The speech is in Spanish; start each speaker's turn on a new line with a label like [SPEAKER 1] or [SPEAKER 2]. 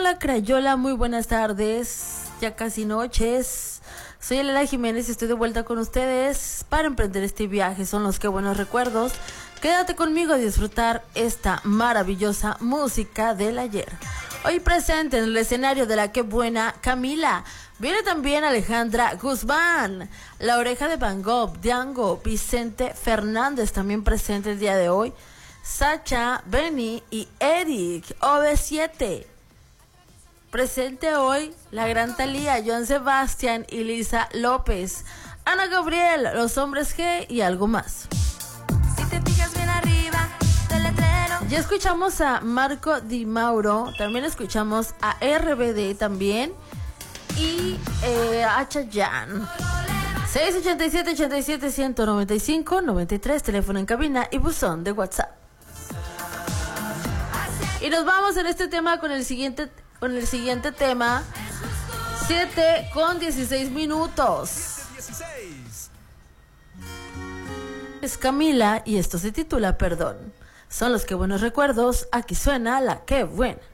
[SPEAKER 1] Hola Crayola, muy buenas tardes, ya casi noches. Soy Elena Jiménez y estoy de vuelta con ustedes para emprender este viaje. Son los que buenos recuerdos. Quédate conmigo a disfrutar esta maravillosa música del ayer. Hoy presente en el escenario de la que buena Camila. Viene también Alejandra Guzmán, La Oreja de Van Gogh, Django, Vicente Fernández también presente el día de hoy. Sacha, Benny y Eric, OV7. Presente hoy la gran Thalía, Joan Sebastián y Lisa López. Ana Gabriel, Los Hombres G y algo más.
[SPEAKER 2] Si te fijas bien arriba del letrero.
[SPEAKER 1] Ya escuchamos a Marco Di Mauro, también escuchamos a RBD también y a Chayanne. 687-87-195-93, teléfono en cabina y buzón de WhatsApp. Y nos vamos en este tema con el siguiente tema. 7:16. Es Camila y esto se titula Perdón. Son los que buenos recuerdos. Aquí suena la que buena.